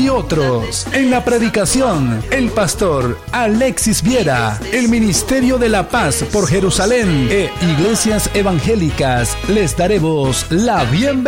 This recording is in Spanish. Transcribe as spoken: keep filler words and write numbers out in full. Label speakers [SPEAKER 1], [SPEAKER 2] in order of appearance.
[SPEAKER 1] y otros. En la predicación, el pastor Alexis Viera, el Ministerio de la Paz por Jerusalén e Iglesias Evangélicas les daremos la bienvenida.